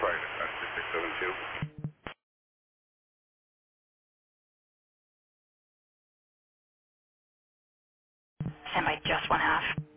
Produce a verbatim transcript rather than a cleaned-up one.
Sorry, uh, six six seven two. Stand by just one half.